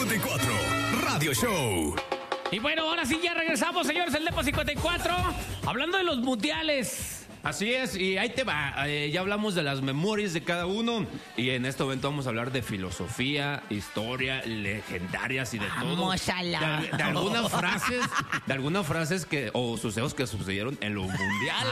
54 Radio Show. Y bueno, ahora sí ya regresamos, señores, el Depa 54, hablando de los mundiales. Así es, y ahí te va. Ya hablamos de las memorias de cada uno y en este momento vamos a hablar de filosofía, historia, legendarias y de Vamos todo. a la... De algunas frases que o sucesos que sucedieron en los mundiales.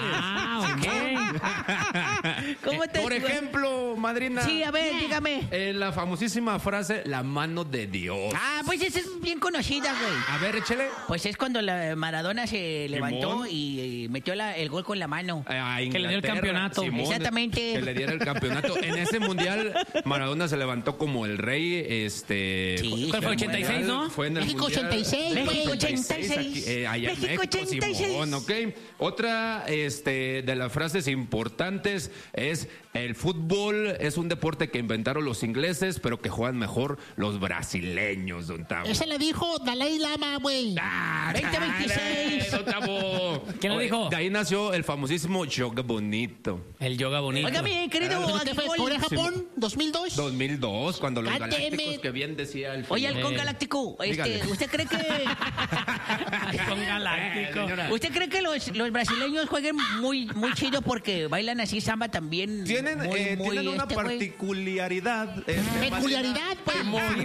¿Cómo te... Por ejemplo, madrina. Sí, a ver, dígame. La famosísima frase, la mano de Dios. Ah, pues esa es bien conocida, güey. A ver, échale. Pues es cuando la Maradona se levantó y metió el gol con la mano. A Que le dio el Inglaterra, campeonato. Exactamente. Que le diera el campeonato. En ese mundial, Maradona se levantó como el rey. Sí, ¿cuál fue? 86, ¿no? Fue en el México mundial. 86, México güey. 86. Allá en México México, 86. Simón, ¿ok? Otra de las frases importantes es: el fútbol es un deporte que inventaron los ingleses, pero que juegan mejor los brasileños, don Tavo. Esa la dijo Dalai Lama, güey. 2026. Don Tavo. ¿Quién lo dijo? De ahí nació el famosísimo yoga bonito. El yoga bonito. Oiga, mi querido ¿Pero qué fue? Alcohol. ¿Corea, Japón? ¿2002? 2002, cuando los Cáteme. galácticos, que bien decía el Oye, final. Halcón Galáctico, Dígale. ¿usted cree que Con galáctico. usted cree que los brasileños jueguen muy chido porque bailan así samba también? Tienen, muy, tienen una güey? particularidad. Peculiaridad, pues.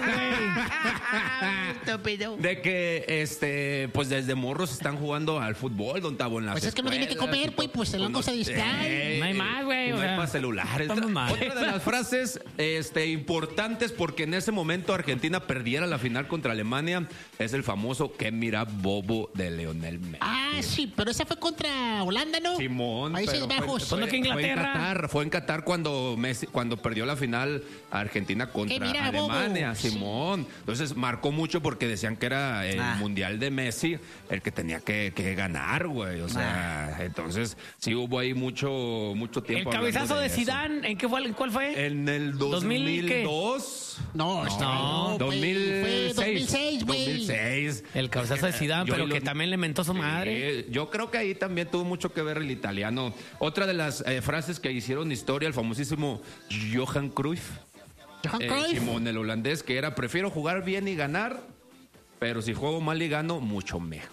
Estúpido. De que, pues desde morros están jugando al fútbol, don Tavo, en las Pues es que no tiene que escuelas comer, y pues, todo. pues, el loco se distrae. No hay más, güey, No o hay sea, para celulares. estamos mal. Otra de las frases importantes porque en ese momento Argentina perdiera la final contra Alemania es el famoso "que mira bobo" de Lionel Messi. Ah, sí, pero esa fue contra Holanda, ¿no? Simón, Países pero Bajos. Pues no, que Inglaterra. Fue en Qatar cuando perdió la final Argentina contra Que mira, bobo. Alemania, Sí. Simón. Entonces marcó mucho porque decían que era el mundial de Messi el que tenía que ganar, güey. O sea, entonces sí hubo ahí mucho El tiempo. cabezazo hablando de eso. Zidane, ¿en cuál fue? En el 2000, ¿qué? 2002. No, No, güey, fue 2006, güey. 2006. El cabezazo de Zidane, Yo pero lo- que también le mentó su madre. Yo creo que ahí también tuvo mucho que ver el italiano. Otra de las frases que hicieron historia, el famosísimo Johan Cruyff. Johan Cruyff. Simón, el holandés, que era: prefiero jugar bien y ganar, pero si juego mal y gano, mucho mejor.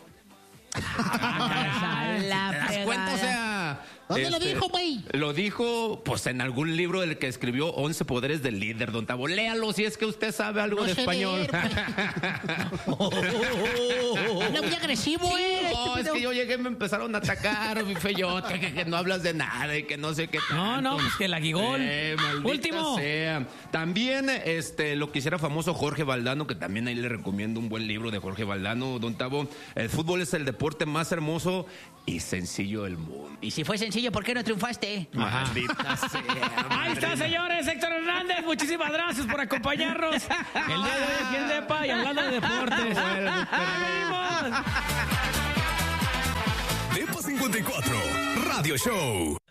La ¿Te das cuenta? O sea... ¿Dónde lo dijo, güey? Lo dijo, pues, en algún libro del que escribió 11 poderes del líder, don Tavo. Léalo si es que usted sabe algo No de sé español. leer, Anda muy agresivo, No, es que yo llegué y me empezaron a atacar, mi feyote, que no hablas de nada y que no sé qué tanto. No, pues que el aguigol. Maldita Último. sea. También lo que hiciera famoso Jorge Valdano, que también ahí le recomiendo un buen libro de Jorge Valdano, don Tavo. El fútbol es el deporte más hermoso y sencillo del mundo. Y si fue sencillo, ¿por qué no triunfaste? Maldita sea. Ahí está, señores. Héctor Hernández, muchísimas gracias por acompañarnos el día de hoy aquí en Depa y hablando de deportes. ¡Ánimo! Depa 54 Radio Show.